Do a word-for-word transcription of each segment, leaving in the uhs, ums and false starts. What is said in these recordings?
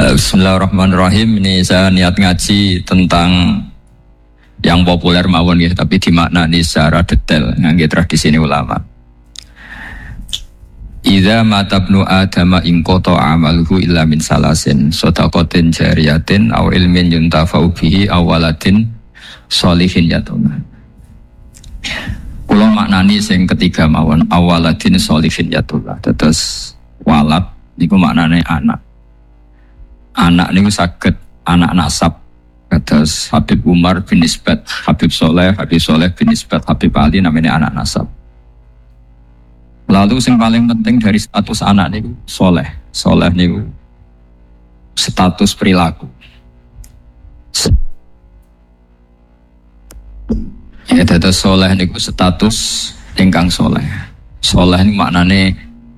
Bismillahirrahmanirrahim. Ini saya niat ngaji tentang yang populer mawon ya, tapi dimaknani secara detail ngangge tradisi ini ulama. Idza matabnu adama in qata amaluhu illa min salasin shadaqatin jariyatin aw ilmin yuntafa'u bihi aw waladin sholihin yatuna. Kula maknani sing ketiga mawon awaladin sholihin yatuna. Terus walad niku maknane anak. Anak niku saged anak nasab kados Habib Umar bin Nisbat, Habib Soleh, Habib Soleh bin Nisbat, Habib Ali namanya anak nasab. Lalu yang paling penting dari status anak niku soleh. Soleh niku status perilaku. Ya dados soleh niku status ingkang soleh. Soleh niku maknane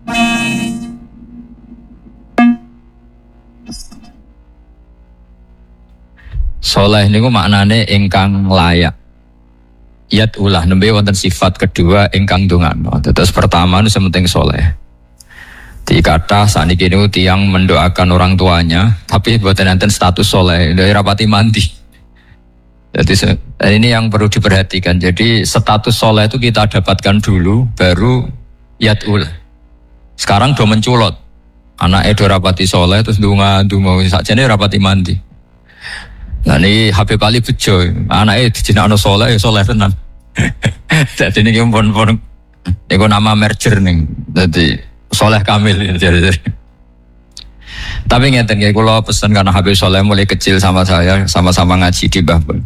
soleh niku maknane ingkang layak. Yat ulah nembe wonten sifat kedua ingkang ndongakno. Terus pertama nu sementing soleh. Di kata saniki niku tiyang mendoakan orang tuanya, tapi mboten enten status soleh, lha rapati mandi. Jadi ini yang perlu diperhatikan. Jadi status soleh itu kita dapatkan dulu, baru yat ulah. Sekarang do menculot. Anake do rapati soleh terus ndonga-ndonga sakjane rapati mandi. Nah ini Habib Ali bejo, anaknya dijinakno soleh, ya soleh tenan. Jadi ini pun-pun, ini nama merger nih, jadi soleh kamil. Jadi. Tapi ngeten ya, kalau pesan karena Habib Soleh mulai kecil sama saya, sama-sama ngaji di Bahbun.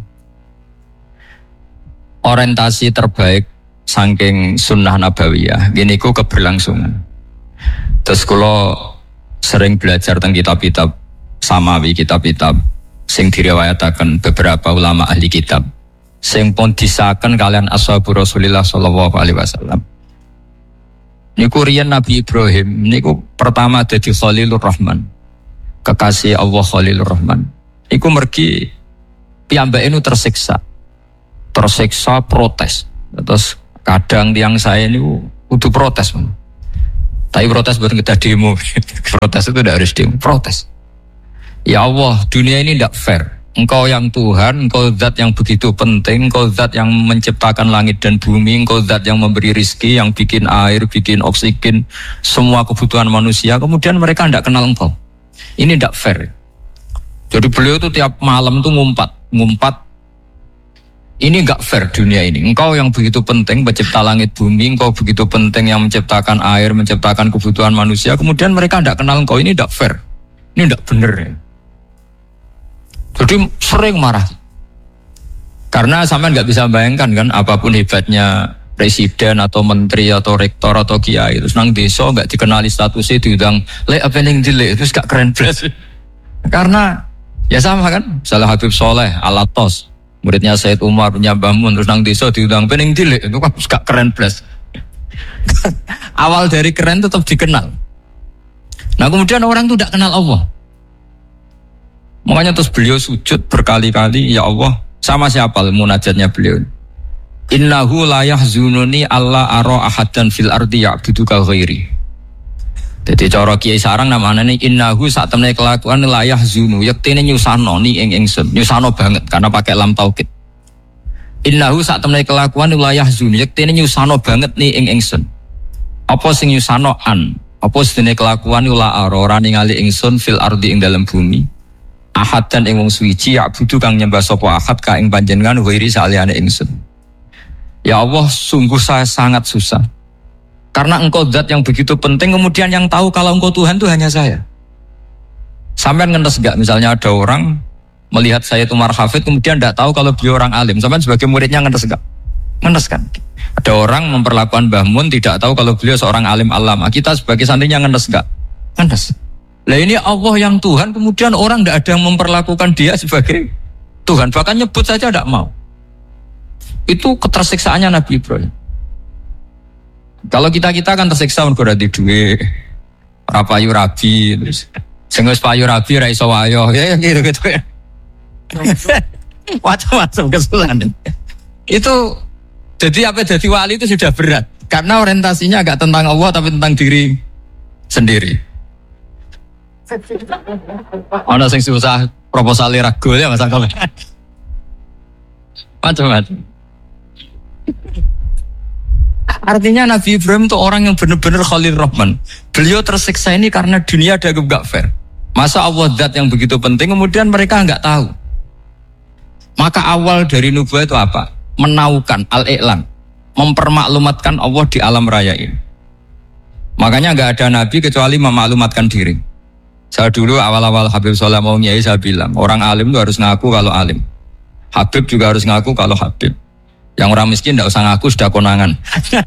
Orientasi terbaik saking sunnah nabawiyah, gini ku keberlangsungan. Terus kalau sering belajar tentang kitab-kitab samawi, kitab-kitab sing diriwayataken beberapa ulama ahli kitab sing pun disahkan kalian ashabu Rasulillah sallallahu alaihi wasallam. Niku riyen Nabi Ibrahim niku pertama dadi Khalilur Rahman, kekasih Allah Khalilur Rahman. Iku mergi piyambake nu tersiksa. Tersiksa protes. Terus kadang tiang saya niku kudu protes. Tapi protes bukan kita demo. Protes itu tidak harus demo, protes. Ya Allah, dunia ini tidak fair. Engkau yang Tuhan, engkau zat yang begitu penting, engkau zat yang menciptakan langit dan bumi, engkau zat yang memberi rizki, yang bikin air, bikin oksigen, semua kebutuhan manusia. Kemudian mereka tidak kenal engkau. Ini tidak fair. Jadi beliau itu tiap malam itu ngumpat, ngumpat. Ini enggak fair dunia ini. Engkau yang begitu penting pencipta langit bumi, engkau begitu penting yang menciptakan air, menciptakan kebutuhan manusia. Kemudian mereka tidak kenal engkau. Ini tidak fair. Ini tidak benar ya. Jadi sering marah. Karena sampean nggak bisa bayangkan kan, apapun hebatnya presiden atau menteri atau rektor atau kiai, terus nang desa nggak dikenali statusnya, diundang le apa yang dile, terus gak keren plus. Karena ya sama kan, salah Habib Soleh Alatos, muridnya Said Umar punya Mbah Mun, terus nang desa diundang pening dile, itu kan gak keren plus. Awal dari keren tetap dikenal. Nah kemudian orang itu tidak kenal Allah. Makanya terus beliau sujud berkali-kali, ya Allah, sama siapa munajatnya beliau? Innahu la yahzununi alla ara ahadan fil ardi ya'buduka ghairi. Jadi cara Kiai Sarang namanya ini innahu saat temne kelakuan la yahzunu, yektene nyusano ni ing ingsun, nyusano banget karena pakai lam taukid. Innahu saat temne kelakuan la yahzunu, yektene nyusano banget ni ing ingsun. Apa sing nyusano an? Apa sedene kelakuan la ara ora ningali ingsun fil ardi ing dalam bumi. Ahad dan ing wong suci ya budu kang nyembah sapa ahad ka ing panjenengan wiri saliyane ingsun. Ya Allah, sungguh saya sangat susah. Karena engkau zat yang begitu penting, kemudian yang tahu kalau engkau Tuhan itu hanya saya. Sampean ngenes enggak misalnya ada orang melihat saya itu Umar Hafid kemudian enggak tahu kalau beliau orang alim. Sampean sebagai muridnya ngenes enggak? Ngenes kan? Ada orang memperlakukan Mbah Mun tidak tahu kalau beliau seorang alim alama. Kita sebagai santrinya ngenes enggak? Ngenes. Lah ini Allah yang Tuhan, kemudian orang tidak ada yang memperlakukan dia sebagai Tuhan, bahkan nyebut saja tidak mau. Itu ketersiksaannya Nabi Ibrahim. Kalau kita-kita kan tersiksa mergo di duwe rapayu rabi, terus sing wis payu rabi ra iso wayo, ya gitu-gitu ya. Macam-macam kesalahan. Itu jadi apa jadi wali itu sudah berat, karena orientasinya agak tentang Allah tapi tentang diri sendiri. Ono sing susah proposal ragu ya Mas Angkol. Macam-macam. Artinya Nabi Ibrahim itu orang yang benar-benar Khalil Rahman. Beliau tersiksa ini karena dunia dianggap gak fair. Masa Allah zat yang begitu penting kemudian mereka nggak tahu. Maka awal dari nubuah itu apa? Menaukan, al-i'lan, mempermaklumatkan Allah di alam raya ini. Makanya nggak ada nabi kecuali memaklumatkan diri. Saya dulu awal-awal Habib Soleh mau nyai saya bilang orang alim itu harus ngaku kalau alim. Habib juga harus ngaku kalau Habib. Yang orang miskin nggak usah ngaku sudah konangan.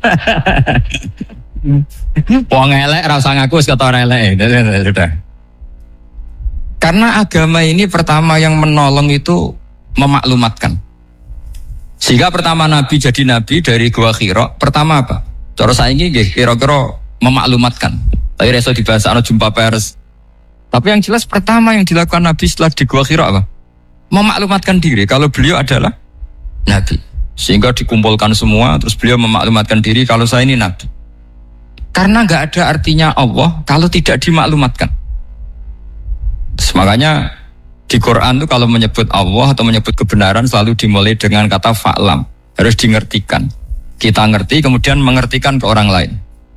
Wong elek ora usah ngaku wis kata elek. Sudah. Karena agama ini pertama yang menolong itu memaklumatkan. Sehingga pertama Nabi jadi Nabi dari Gua Hira, pertama apa? Cara saiki nggih kira-kira memaklumatkan. Tapi reso dibahas ana jumpa pers. Tapi yang jelas pertama yang dilakukan Nabi setelah di Gua Hira apa? Memaklumatkan diri kalau beliau adalah Nabi. Sehingga dikumpulkan semua, terus beliau memaklumatkan diri kalau saya ini Nabi. Karena nggak ada artinya Allah kalau tidak dimaklumatkan. Terus makanya di Quran itu kalau menyebut Allah atau menyebut kebenaran selalu dimulai dengan kata fa'lam. Harus dingertikan. Kita ngerti kemudian mengertikan ke orang lain.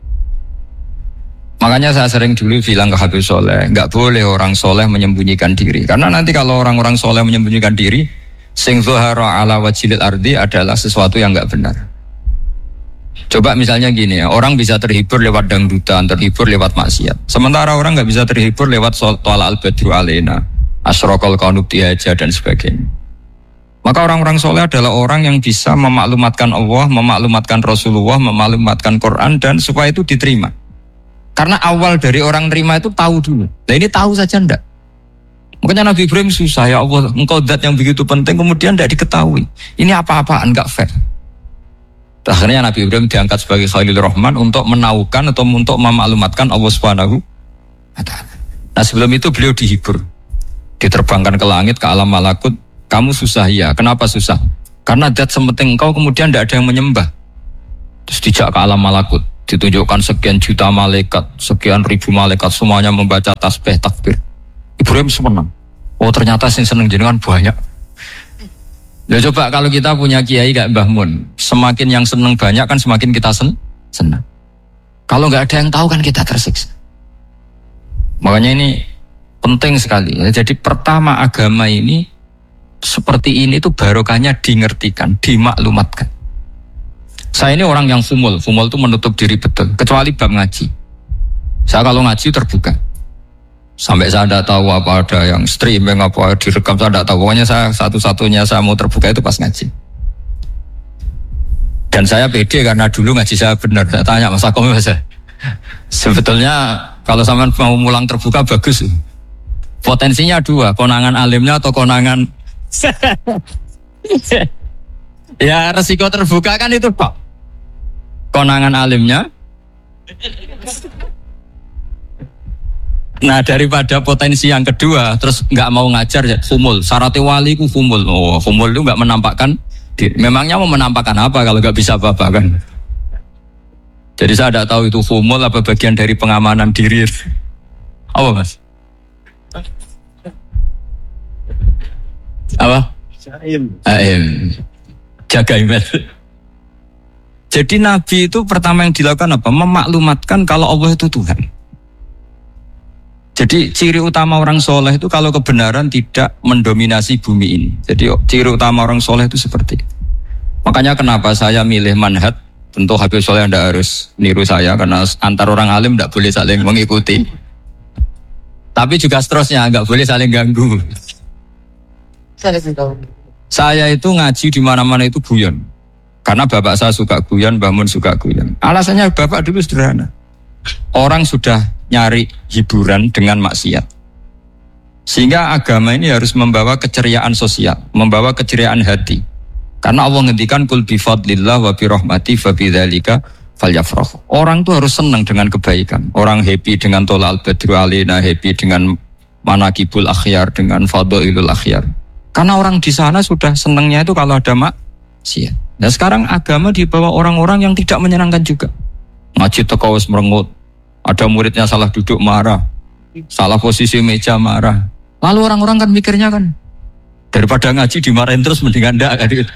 Makanya saya sering dulu bilang ke Habib Soleh, nggak boleh orang soleh menyembunyikan diri. Karena nanti kalau orang-orang soleh menyembunyikan diri, sing zuhara ala wajilil ardi adalah sesuatu yang nggak benar. Coba misalnya gini ya, orang bisa terhibur lewat dangdutan, terhibur lewat maksiat. Sementara orang nggak bisa terhibur lewat Thala al-Badru alaina, Asyraqal Qanub Tihaja dan sebagainya. Maka orang-orang soleh adalah orang yang bisa memaklumatkan Allah, memaklumatkan Rasulullah, memaklumatkan Quran dan supaya itu diterima. Karena awal dari orang terima itu tahu dulu. Nah ini tahu saja ndak. Makanya Nabi Ibrahim susah, ya Allah, engkau zat yang begitu penting kemudian tidak diketahui. Ini apa-apaan, enggak fair. Akhirnya Nabi Ibrahim diangkat sebagai Khalil Rahman untuk menaukan atau untuk memaklumatkan Allah Subhanahu wa taala. Nah sebelum itu beliau dihibur. Diterbangkan ke langit, ke alam malakut. Kamu susah ya, kenapa susah? Karena zat sementing engkau kemudian tidak ada yang menyembah. Terus dijak ke alam malakut. Ditunjukkan sekian juta malaikat, sekian ribu malaikat, semuanya membaca tasbih takbir. Ibrahim senang. Oh ternyata sing seneng jenengan banyak. Ya coba kalau kita punya kiai kayak Mbah Mun, semakin yang seneng banyak kan semakin kita sen senang. Kalau nggak ada yang tahu kan kita tersiksa. Makanya ini penting sekali. Jadi pertama agama ini seperti ini tuh barokahnya dingertikan, dimaklumatkan. Saya ini orang yang fumul, fumul itu menutup diri betul. Kecuali bab ngaji. Saya kalau ngaji terbuka. Sampai saya tidak tahu apa ada yang streaming, apa direkam, saya tidak tahu. Pokoknya saya satu-satunya saya mau terbuka itu pas ngaji. Dan saya pede karena dulu ngaji saya benar. Saya tanya Mas Akom, Mas, sebetulnya kalau sampean mau mulang terbuka bagus. Potensinya dua, konangan alimnya atau konangan. Ya resiko terbuka kan itu Pak. Konangan alimnya. Nah daripada potensi yang kedua terus nggak mau ngajar ya fumul. Syaratnya wali ku fumul. Oh fumul itu nggak menampakkan. Memangnya mau menampakkan apa kalau nggak bisa apa-apa kan? Jadi saya tidak tahu itu fumul apa bagian dari pengamanan diri. Apa Mas? Apa? Aim. Aim. Jaga iman. Jadi Nabi itu pertama yang dilakukan apa? Memaklumatkan kalau Allah itu Tuhan. Jadi ciri utama orang soleh itu kalau kebenaran tidak mendominasi bumi ini. Jadi ciri utama orang soleh itu seperti itu. Makanya kenapa saya milih manhaj. Tentu Habib Soleh tidak harus niru saya karena antar orang alim tidak boleh saling mengikuti. Tapi juga seterusnya nggak boleh saling ganggu. Saya itu ngaji di mana-mana itu guyon. Karena bapak saya suka guyon, Mbah Mun suka guyon. Alasannya bapak dulu sederhana. Orang sudah nyari hiburan dengan maksiat. Sehingga agama ini harus membawa keceriaan sosial, membawa keceriaan hati. Karena Allah ngendikan kul bi fadlillah wa bi rahmati fa bidzalika falyafrahu. Orang tuh harus senang dengan kebaikan. Orang happy dengan Thala al-Badru alaina, happy dengan manaqibul akhyar, dengan fadhailul akhyar. Karena orang di sana sudah senangnya itu kalau ada maksiat. Nah sekarang agama dibawa orang-orang yang tidak menyenangkan juga. Ngaji teko wis merengut. Ada muridnya salah duduk marah. salah posisi meja marah. Lalu orang-orang kan mikirnya kan, daripada ngaji dimarahin terus mendingan enggak kan gitu.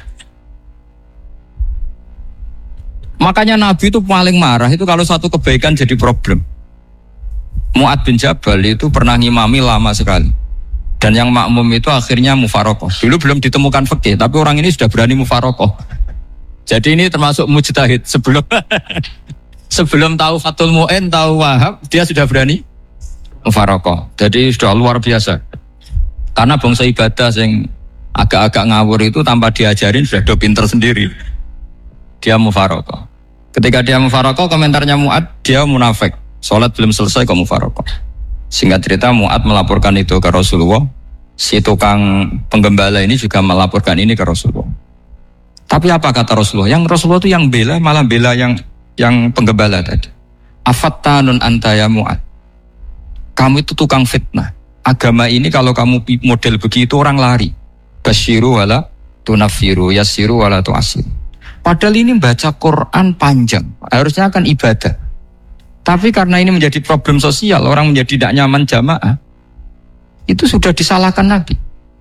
Makanya Nabi itu paling marah itu kalau satu kebaikan jadi problem. Mu'ad bin Jabal itu pernah ngimami lama sekali. Dan yang makmum itu akhirnya mufarokoh. Dulu belum ditemukan fikih, tapi orang ini sudah berani mufarokoh. Jadi ini termasuk mujtahid. Sebelum sebelum tahu Fathul Mu'in, tahu Wahab, dia sudah berani mufarokoh. Jadi sudah luar biasa. Karena bangsa ibadah yang agak-agak ngawur itu tanpa diajarin sudah do pinter sendiri. Dia mufarokoh. Ketika dia mufarokoh, komentarnya Mu'ad, dia munafik. Sholat belum selesai kok mufarokoh. Singkat cerita Mu'ad melaporkan itu ke Rasulullah. Si tukang penggembala ini juga melaporkan ini ke Rasulullah. Tapi apa kata Rasulullah? Yang Rasulullah itu yang bela, malah bela yang yang penggembala tadi. Afattanun anta ya Mu'ad. Kamu itu tukang fitnah. Agama ini kalau kamu model begitu orang lari. Basyiru wala tunafiru, yassiru wala tu'asiru. Padahal ini baca Quran panjang, harusnya akan ibadah. Tapi karena ini menjadi problem sosial, orang menjadi tidak nyaman jamaah, itu sudah disalahkan Nabi.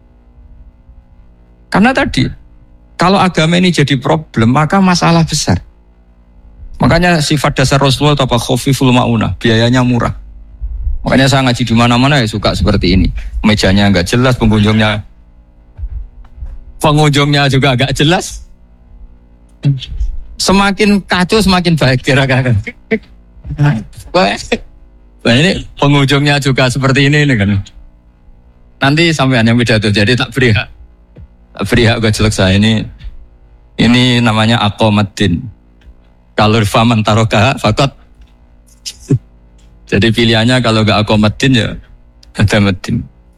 Karena tadi, kalau agama ini jadi problem, maka masalah besar. Makanya sifat dasar Rasulullah apa khafiful ma'unah, biayanya murah. Makanya saya ngaji di mana-mana ya suka seperti ini. Mejanya enggak jelas, pengunjungnya pengunjungnya juga agak jelas. Semakin kacau semakin baik kira-kira. Nah ini pengunjungnya juga seperti ini, ini kan. Nanti sampean yang beda tuh, jadi tak beri hak. Tak beri hak gue jelek saya ini. Ini namanya aqomaddin. Kalau faman taroka fakot. Jadi pilihannya kalau gak aqomaddin ya hadamaddin.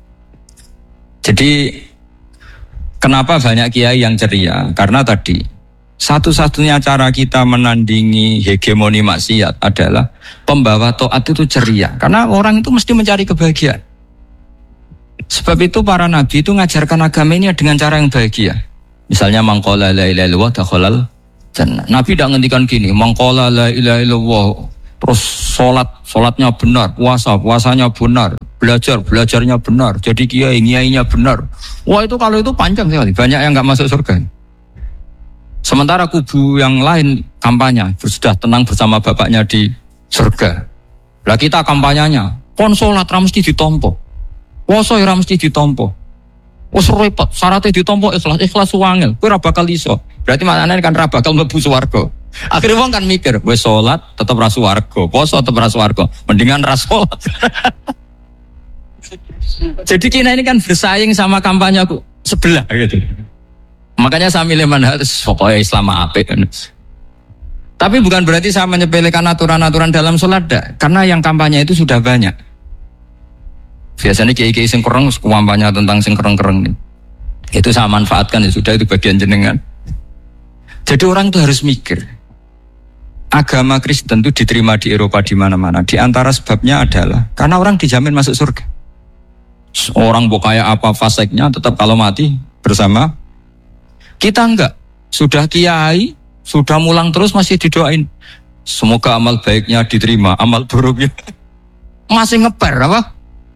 Jadi kenapa banyak kiai yang ceria? Karena tadi satu-satunya cara kita menandingi hegemoni maksiat adalah pembawa taat itu ceria. Karena orang itu mesti mencari kebahagiaan. Sebab itu para nabi itu ngajarkan agama ini dengan cara yang bahagia. Misalnya mangqala la ilaha illallah dakhalal jannah. Nabi tidak ngendikan gini, mangqala la ilaha illallah terus salat, salatnya benar, puasa, puasanya benar, belajar, belajarnya benar, jadi kiai, kiainya benar. Wah itu kalau itu panjang sekali, banyak yang enggak masuk surga. Sementara kubu yang lain kampanye sudah tenang bersama bapaknya di surga. Lah kita kampanyenya pon salat ra mesti ditompo. Puasa ra mesti ditompo. Wes repot, syaratnya ditompo ikhlas, ikhlas wangel. Kowe ra bakal iso. Berarti maknane kan ra bakal mlebu swarga. Akhirnya wong kan mikir, wes salat tetep ra swarga, puasa tetep ra swarga. Mendingan ra salat. Jadi kita ini kan bersaing sama kampanye aku sebelah gitu. Makanya saya milih manhaj pokoknya Islam apik. Tapi bukan berarti saya menyepelekan aturan-aturan dalam sholat dah. Karena yang kampanye itu sudah banyak. Biasanya kiai-kiai sing kereng kampanye tentang sing kereng-kereng. Itu saya manfaatkan ya sudah, itu bagian jenengan. Jadi orang itu harus mikir. Agama Kristen itu diterima di Eropa di mana-mana. Di antara sebabnya adalah karena orang dijamin masuk surga. Orang mau kayak apa faseknya tetap kalau mati bersama. Kita enggak, sudah kiai, sudah mulang terus masih didoain. Semoga amal baiknya diterima, amal buruknya masih ngeper apa?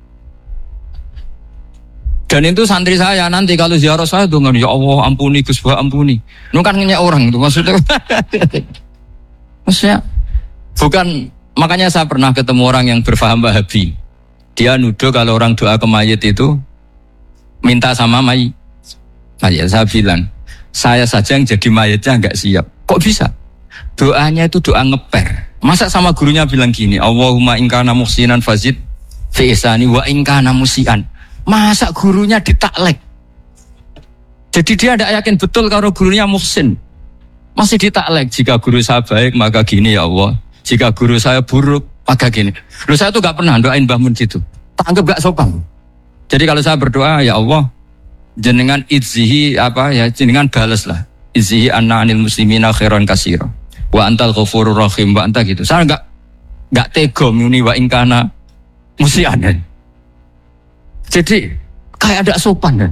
Dan itu santri saya nanti kalau ziarah saya dengan ya Allah ampuni Gus Bah ampuni. Itu kan ngenyek orang itu maksudnya. Maksudnya bukan, makanya saya pernah ketemu orang yang berfaham Wahabi. Dia nuduh kalau orang doa ke mayit itu minta sama mayit. Mayit saya bilang, saya saja yang jadi mayatnya enggak siap. Kok bisa? Doanya itu doa ngeper. Masa sama gurunya bilang gini, Allahumma ingkana muhsinan fazid fi ihsani wa ingkana musian. Masa gurunya ditaklek? Jadi dia tidak yakin betul kalau gurunya muhsin. Masih ditaklek. Jika guru saya baik maka gini ya Allah. Jika guru saya buruk maka gini. Loh saya tuh gak pernah doain Mbah Mun gitu. Tak anggap gak sopan. Jadi kalau saya berdoa ya Allah, jenengan izzihi apa ya jenengan balas lah izzihi anna anil muslimina khairan katsira wa antal ghafurur rahim wa anta gitu. Saya enggak enggak tega muni wa ingkana musianan. Jadi kayak ada sopan kan.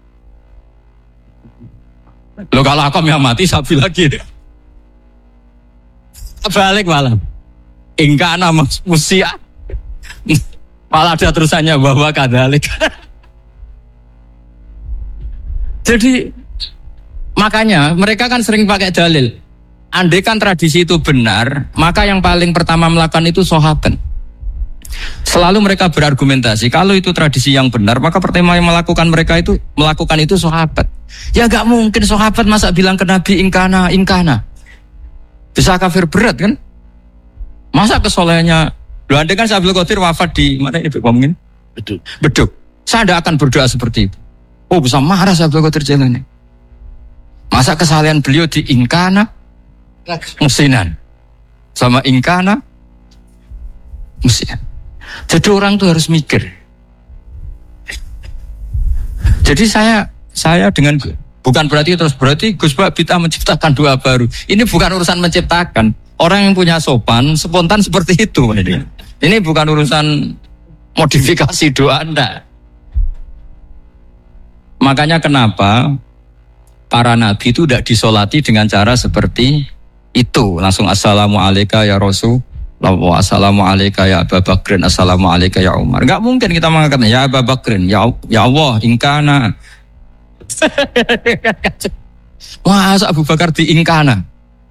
Lo kalau aku yang mati sapi lagi. Balik malam. Ingkana musia. Malah ada terusannya bahwa kadalik. Jadi makanya mereka kan sering pakai dalil. Andai kan tradisi itu benar, maka yang paling pertama melakukan itu sahabat. Selalu mereka berargumentasi, kalau itu tradisi yang benar, maka pertama yang melakukan mereka itu melakukan itu sahabat. Ya gak mungkin sahabat masa bilang ke Nabi ingkana, ingkana. Bisa kafir berat kan? Masa kesolehannya, loh andai kan Abdul Qadir wafat di mana ini ngomongin? Beduk. Beduk. Saya tidak akan berdoa seperti itu. Oh bisa marah Abdul Qadir Jailani. Masa kesalahan beliau di ingkana, musinan, sama ingkana, musinan. Jadi orang tuh harus mikir. Jadi saya saya dengan bukan berarti terus berarti Gus Bak kita menciptakan doa baru. Ini bukan urusan menciptakan. Orang yang punya sopan spontan seperti itu. Ini, ini bukan urusan modifikasi doa Anda. Makanya kenapa para nabi itu tidak disolati dengan cara seperti itu. Langsung assalamualaikum ya Rasul. Assalamualaikum ya Abu Bakrin, assalamualaikum ya Umar. Enggak mungkin kita mengatakan ya Abu Bakrin, ya ya Allah, ingkana. Wah, Abu Bakar di ingkana.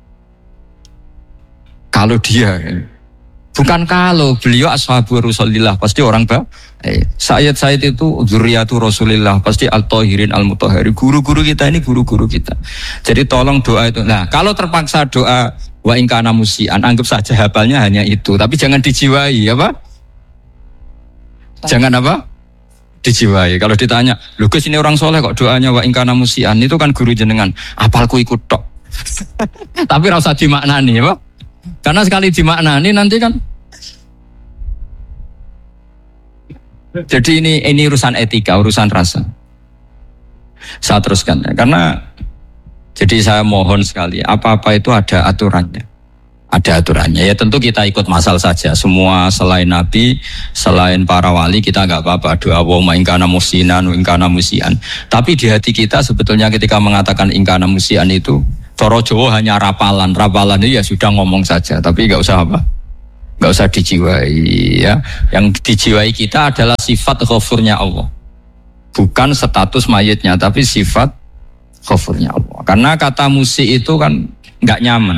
Kalau dia, bukan kalau beliau ashabu Rasulillah, pasti orang bah. Eh, Sayyid-Sayyid itu dzurriyyatu Rasulillah, pasti al-Tahirin al-Mutahharin. Guru-guru kita ini guru-guru kita. Jadi tolong doa itu. Nah, kalau terpaksa doa wa ingkana musian, anggap saja hafalnya hanya itu, tapi jangan dijiwai, apa? Jangan apa? Dijiwai. Kalau ditanya, "Lho Gus ini orang soleh kok doanya wa ingkana musian?" Itu kan guru jenengan, apalku ikut tok. Tapi ora usah dimaknani, apa? Karena sekali dimaknani nanti kan. Jadi ini ini urusan etika, urusan rasa. Saya teruskan ya, karena jadi saya mohon sekali, apa-apa itu ada aturannya. Ada aturannya. Ya tentu kita ikut masal saja. Semua selain Nabi, selain para wali, kita nggak apa-apa. Doa wa ingkana musinan, ingkana musian. Tapi di hati kita sebetulnya ketika mengatakan ingkana musian itu, coro Jawa hanya rapalan. Rapalan itu ya sudah ngomong saja. Tapi nggak usah apa? Nggak usah dijiwai. Ya. Yang dijiwai kita adalah sifat ghafurnya Allah. Bukan status mayitnya, tapi sifat ghafurnya Allah. Karena kata musik itu kan nggak nyaman.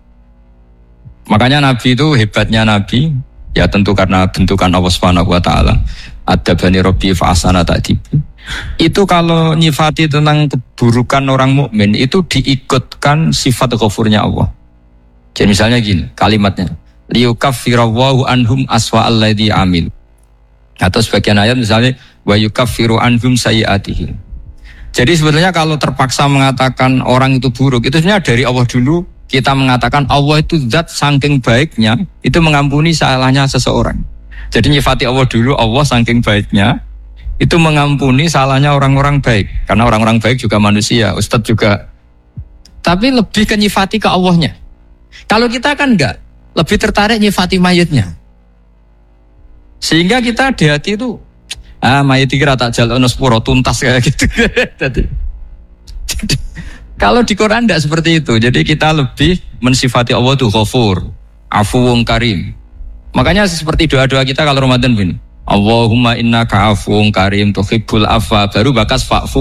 Makanya Nabi itu hebatnya Nabi, ya tentu karena bentukan Allah Subhanahu wa taala. Adabani Rabbi fa ahsana ta'dibi. Itu kalau nyifati tentang keburukan orang mukmin itu diikutkan sifat ghafurnya Allah. Jadi misalnya gini, kalimatnya liyukaffirallahu anhum aswa alladzi amil. Atau sebagian ayat misalnya wa yukaffiru anhum sayyi'atihim. Jadi sebetulnya kalau terpaksa mengatakan orang itu buruk, itu sebenarnya dari Allah dulu kita mengatakan Allah itu zat saking baiknya, itu mengampuni salahnya seseorang. Jadi nyifati Allah dulu, Allah saking baiknya, itu mengampuni salahnya orang-orang baik. Karena orang-orang baik juga manusia, Ustadz juga. Tapi lebih ke nyifati ke Allahnya. Kalau kita kan enggak, lebih tertarik nyifati mayitnya. Sehingga kita di hati itu, ah mayit kira tak jalan sepuro tuntas kayak gitu. Jadi, jadi, kalau di Quran tidak seperti itu. Jadi kita lebih mensifati Allah itu Ghafur, Afuwun Karim. Makanya seperti doa-doa kita kalau Ramadan bin, Allahumma innaka afuwun karim tuhibbul afwa, baru bakas fa'fu.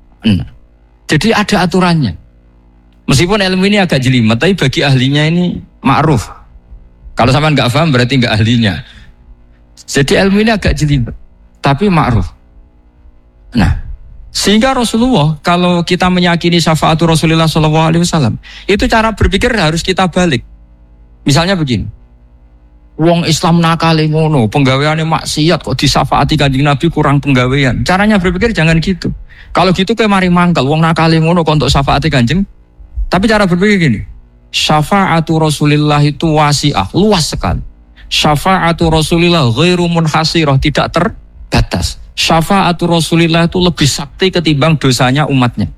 Jadi ada aturannya. Meskipun ilmu ini agak jelimet, tapi bagi ahlinya ini ma'ruf. Kalau sampean enggak paham berarti enggak ahlinya. Jadi ilmu ini agak jelimet, tapi ma'ruf. Nah, sehingga Rasulullah, kalau kita meyakini syafaatul Rasulullah shallallahu alaihi wasallam, itu cara berpikir harus kita balik. Misalnya begini, wong Islam nakale ngono, penggaweane maksiat kok disafaati Kanjeng Nabi kurang penggawean. Caranya berpikir jangan gitu. Kalau gitu kayak mari mangkel, wong nakale ngono kok untuk syafaati Kanjeng. Tapi cara berpikir gini, syafaatul Rasulullah itu wasi'ah, luas sekali. Syafaatul Rasulullah ghairu munhasirah, tidak terbatas. Syafaatul Rasulillah itu lebih sakti ketimbang dosanya umatnya.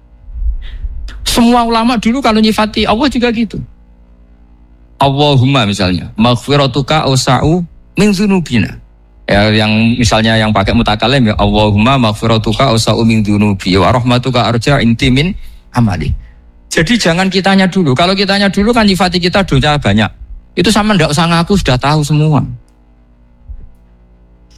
Semua ulama dulu kalau nyifati Allah juga gitu. Allahumma misalnya, maghfiratuka ausa'u min dzunubina. Ya, yang misalnya yang pakai mutakalim ya Allahumma maghfiratuka ausa'u min dzunubi wa rahmatuka arja inti min amali. Jadi jangan kitanya dulu. Kalau kitanya dulu kan nyifati kita dosa banyak. Itu sama ndak usah ngaku sudah tahu semua.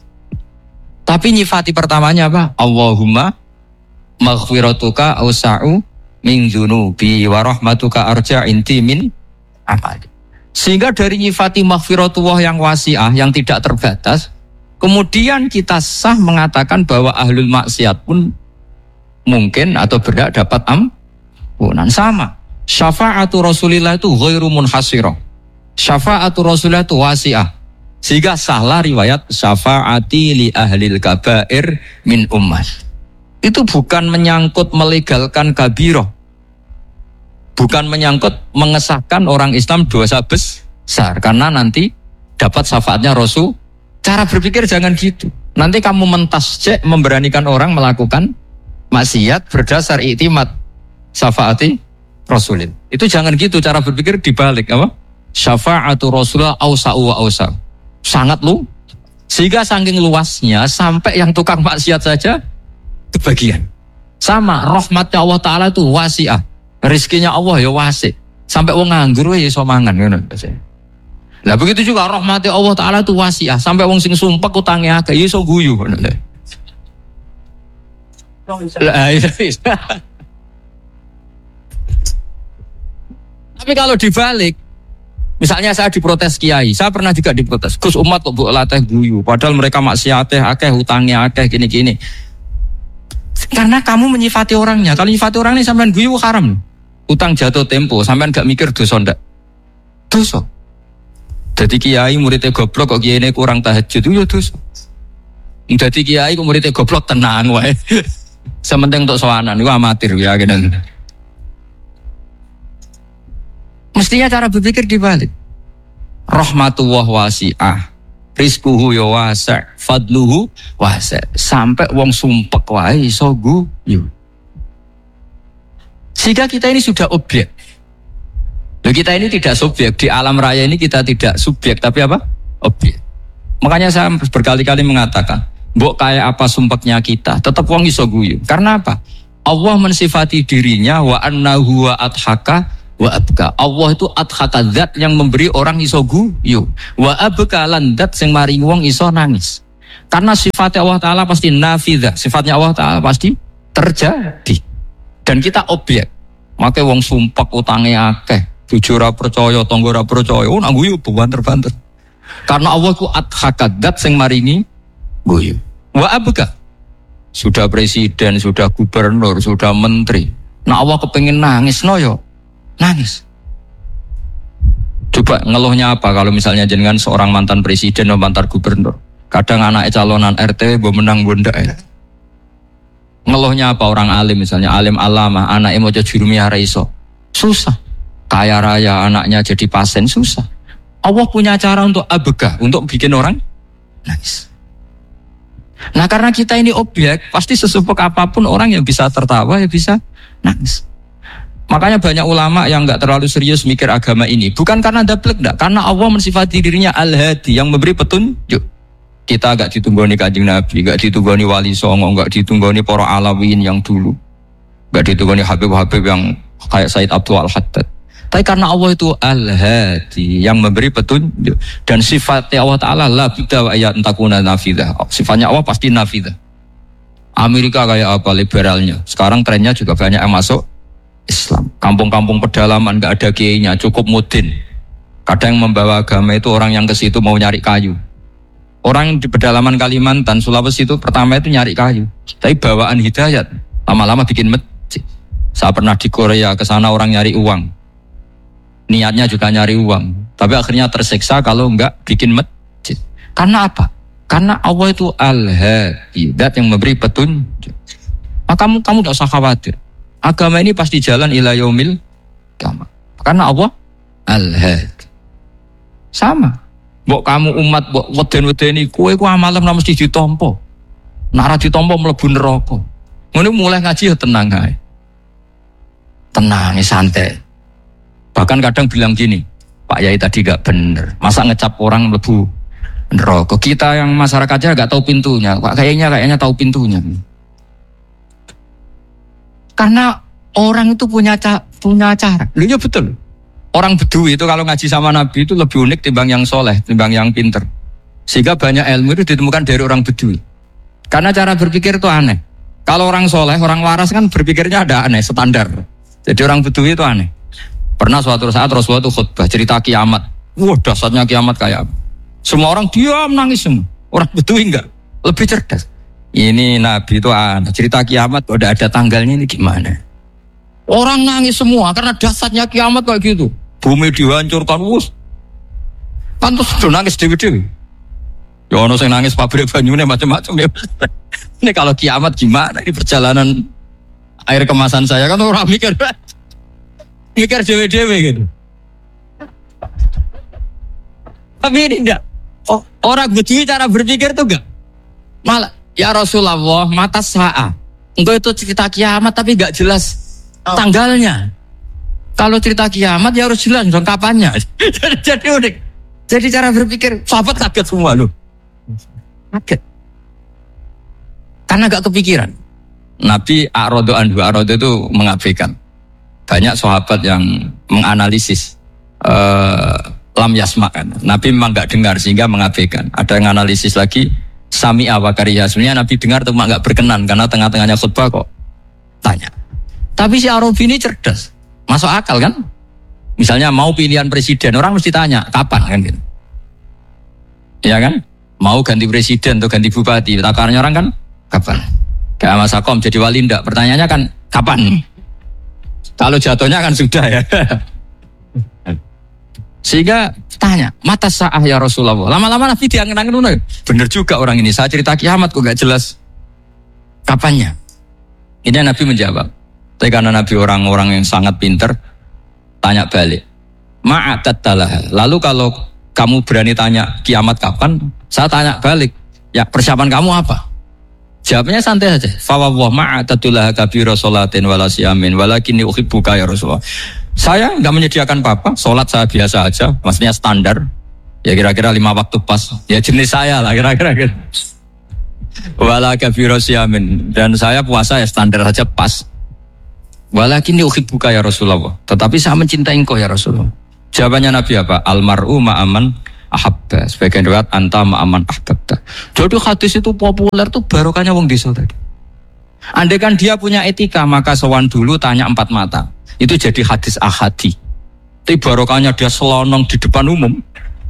Tapi nyifati pertamanya apa? Allahumma maghfiratuka awsa'u min dzunubi wa rahmatuka arja inti min amali. Sehingga dari nyifati maghfiratullah yang wasi'ah, yang tidak terbatas, kemudian kita sah mengatakan bahwa ahlul maksiat pun mungkin atau berhak dapat ampunan. Sama. Syafa'atu Rasulillah itu ghairu munhasirah. Syafa'atu Rasulillah itu wasi'ah. Sehingga sahlah riwayat syafa'ati li ahlil kabair min ummah. Itu bukan menyangkut melegalkan kabirah. Bukan menyangkut mengesahkan orang Islam dosa besar. Karena nanti dapat syafaatnya Rasul. Cara berpikir jangan gitu. Nanti kamu mentasjek memberanikan orang melakukan maksiat berdasar iktimat syafaati Rasulin. Itu jangan gitu cara berpikir dibalik apa? Syafa'atu Rasulullah awsa'u wa awsa'u. Sangat lu. Sehingga saking luasnya sampai yang tukang maksiat saja kebagian. Sama rahmatnya Allah Ta'ala itu wasi'ah. Rizkinya Allah ya wasi'. Sampai wong nganggur ya iso mangan ngono. Lah begitu juga rahmatnya Allah Ta'ala itu wasi'ah. Sampai wong sing sumpek utange akeh ya iso guyu ngono. Lah iya. Tapi kalau dibalik, misalnya saya diprotes kiai, saya pernah juga diprotes. Gus umat kok mbok latih guyu, padahal mereka maksiate akeh, hutangnya akeh gini-gini. Karena kamu menyifati orangnya. Kalau menyifati orang ini sampean guyu haram. Utang jatuh tempo, sampean gak mikir dosa ndak? Dosa. Jadi kiai muridnya goblok kok kiai ini kurang tahajud itu dosa. Jadi kiai kok muridnya goblok tenang wae. Sementing untuk sowanan itu amatir ya gitu. Mestinya cara berpikir dibalik. Rahmatullah wasi'ah, rizquhu ya wasi', fadluhu wasi'. Sampai wong sumpek wae iso guyu. Sehingga kita ini sudah objek. Loh, kita ini tidak subjek. Di alam raya ini kita tidak subjek, tapi apa? Objek. Makanya saya berkali-kali mengatakan, mbok kayak apa sumpeknya kita, tetap wong iso guyu. Karena apa? Allah mensifati dirinya wa annahu wa adhaka wa abka. Allah itu adhaka, zat yang memberi orang iso guyu. Wa abka lan zat sing maring wong iso nangis. Karena sifatnya Allah Ta'ala pasti nafidzah. Sifatnya Allah Ta'ala pasti terjadi. Dan kita objek. Makanya wong sumpek utange akeh, bojo ora percaya, tangga ora percaya, oh nak guyu banter-banter. Karena Allah itu adhaka, zat sing maringi guyu. Wa abka. Sudah presiden, sudah gubernur, sudah menteri. Nah Allah kepengin nangis no yo. Nangis. Coba ngeluhnya apa kalau misalnya jenengan seorang mantan presiden atau mantan gubernur. Kadang anaknya calonan R T W menang bunda ya. Ngeluhnya apa orang alim misalnya, alim alama, anaknya mau jadi jurumiyah iso. Susah. Kaya raya anaknya jadi pasien susah. Allah punya cara untuk abegah, untuk bikin orang nangis. Nah karena kita ini objek, pasti sesumpek apapun orang yang bisa tertawa ya bisa nangis. Makanya banyak ulama yang enggak terlalu serius mikir agama ini. Bukan karena dablek, enggak. Karena Allah mensifati dirinya Al-Hadi, yang memberi petunjuk. Kita enggak ditunggoni Kanjeng Nabi, enggak ditunggoni Wali Songo, enggak ditunggoni para alawin yang dulu. Enggak ditunggoni Habib-Habib yang kayak Said Abdul Al-Haddad. Tapi karena Allah itu Al-Hadi, yang memberi petunjuk. Dan sifatnya Allah Ta'ala la bidda wa ayat entakuna nafidah. Sifatnya Allah pasti nafidah. Amerika kayak apa liberalnya. Sekarang trennya juga banyak yang masuk Islam. Kampung-kampung pedalaman gak ada kiainya, cukup mudin. Kadang yang membawa agama itu orang yang ke situ mau nyari kayu. Orang di pedalaman Kalimantan, Sulawesi itu pertama itu nyari kayu. Tapi bawaan hidayat, lama-lama bikin masjid. Saya pernah di Korea, ke sana orang nyari uang. Niatnya juga nyari uang. Tapi akhirnya tersiksa kalau enggak bikin masjid. Karena apa? Karena Allah itu Al-Hadi, zat yang memberi petunjuk. Maka kamu kamu tidak usah khawatir. Agama ini pasti jalan ila yaumil qiyamah. Karena Allah Al-Hadi. Sama. Mbok kamu umat mbok weden-wedeni kowe ku amalan ora mesti ditampa. Nek ora ditampa mlebu neraka. Ngono mulai ngaji ya tenang ae. Tenang, santai. Bahkan kadang bilang gini, Pak Yai tadi gak bener. Masa ngecap orang mlebu neraka? Kita yang masyarakatnya gak tahu pintunya. Pak kayaknya kayaknya tahu pintunya. Karena orang itu punya ca- punya cara. Loh ya betul. Orang Bedui itu kalau ngaji sama Nabi itu lebih unik timbang yang soleh, timbang yang pinter. Sehingga banyak ilmu itu ditemukan dari orang Bedui. Karena cara berpikir itu aneh. Kalau orang soleh, orang waras kan berpikirnya ada aneh, standar. Jadi orang Bedui itu aneh. Pernah suatu saat Rasulullah itu khutbah cerita kiamat. Wah, dasarnya kiamat kayak apa? Semua orang diam nangis semua. Orang Bedui enggak, lebih cerdas. Ini Nabi itu aneh. Cerita kiamat udah ada tanggalnya ini gimana? Orang nangis semua karena dasarnya kiamat kayak gitu. Bumi dihancurkan, wus. Pantas tuh nangis dewi-dewi. Ya ono sing nangis pabrik banyune macam-macam ya. Ini kalau kiamat gimana? Ini perjalanan air kemasan saya kan orang mikir, mikir dewe-dewe gitu. Tapi ini enggak. Oh, orang Bedui cara berpikir tuh enggak. Malah ya Rasulullah mata sa'a. Engkau itu cerita kiamat tapi enggak jelas tanggalnya. Kalau cerita kiamat ya harus jelas dong kapannya. jadi, jadi unik. Jadi cara berpikir sahabat kaget semua loh. Kaget. Karena gak kepikiran. Nabi A'rodo anhu, A'rodo itu mengabaikan. Banyak sahabat yang menganalisis uh, lam yasma kan. Nabi memang gak dengar sehingga mengabaikan. Ada yang analisis lagi sami'a wa kariha. Sebenarnya Nabi dengar tapi gak berkenan karena tengah-tengahnya khutbah kok tanya. Tapi si Arabi ini cerdas. Masuk akal kan? Misalnya mau pilihan presiden, orang mesti tanya kapan kan gitu. Ya kan? Mau ganti presiden atau ganti bupati, takarannya orang kan kapan? Kayak Mas Akom jadi wali ndak? Pertanyaannya kan kapan? Kalau jatuhnya kan sudah ya. Sehingga tanya, mata sa'ah ya Rasulullah. Lama-lama Nabi diangen-angen, bener juga orang ini. Saya cerita kiamat kok gak jelas kapannya. Ini Nabi menjawab. Tapi karena Nabi orang-orang yang sangat pinter, tanya balik. Ma'atat talah. Lalu kalau kamu berani tanya kiamat kapan, saya tanya balik. Ya persiapan kamu apa? Jawabnya santai saja. Fawwah ma'atatulah kabira sholatin wala siyamin walakinni uhibbuka ya Rasulullah. Saya enggak menyediakan apa-apa, sholat saya biasa aja, maksudnya standar. Ya kira-kira lima waktu pas. Ya jenis saya lah kira-kira. Wala kabira siyamin, dan saya puasa ya standar saja pas. Walakinni uhibbuka ya Rasulullah. Tetapi saya mencintai engkau ya Rasulullah. Jawabannya Nabi apa? Almar'u ma'aman ahabba. Sebagian riwayat anta ma'aman ahbabta. Jadi hadis itu populer tuh barokahnya wong desa tadi. Andai kan dia punya etika, maka sowan dulu tanya empat mata. Itu jadi hadis ahadi. Tapi barokahnya dia selonong di depan umum.